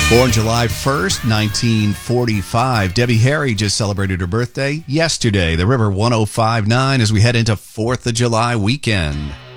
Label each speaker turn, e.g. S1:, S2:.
S1: Born July 1st, 1945. Debbie Harry just celebrated her birthday yesterday. The River 105.9 as we head into 4th of July weekend.